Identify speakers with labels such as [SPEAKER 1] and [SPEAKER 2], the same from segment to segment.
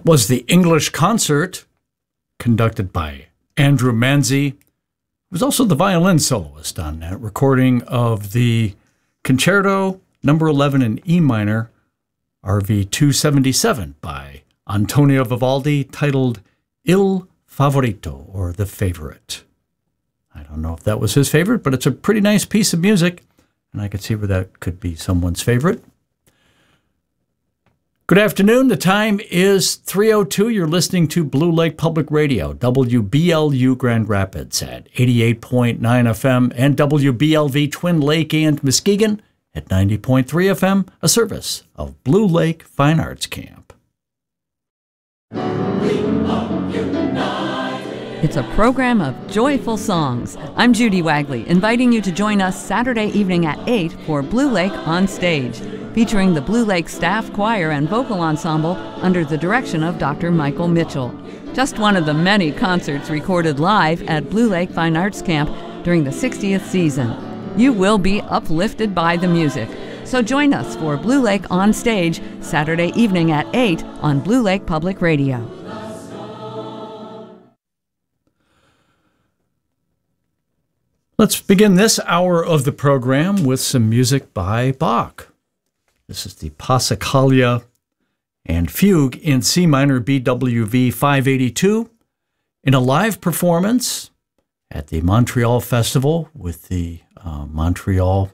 [SPEAKER 1] was the English Concert, conducted by Andrew Manzi, who was also the violin soloist on that recording of the Concerto No. 11 in E minor, RV 277 by Antonio Vivaldi, titled Il Favorito, or The Favorite. I don't know if that was his favorite, but it's a pretty nice piece of music, and I could see where that could be someone's favorite. Good afternoon. The time is 3:02. You're listening to Blue Lake Public Radio, WBLU Grand Rapids at 88.9 FM and WBLV Twin Lake and Muskegon at 90.3 FM, a service of Blue Lake Fine Arts Camp.
[SPEAKER 2] It's a program of joyful songs. I'm Judy Wagley, inviting you to join us Saturday evening at 8 for Blue Lake on Stage, featuring the Blue Lake Staff Choir and Vocal Ensemble under the direction of Dr. Michael Mitchell. Just one of the many concerts recorded live at Blue Lake Fine Arts Camp during the 60th season. You will be uplifted by the music. So join us for Blue Lake on Stage Saturday evening at 8 on Blue Lake Public Radio.
[SPEAKER 1] Let's begin this hour of the program with some music by Bach. This is the Passacaglia and Fugue in C minor BWV 582 in a live performance at the Montreal Festival with the it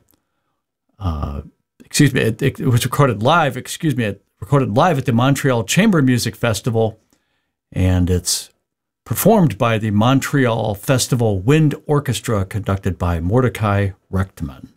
[SPEAKER 1] was recorded live at the Montreal Chamber Music Festival, and it's performed by the Montreal Festival Wind Orchestra, conducted by Mordecai Rechtman.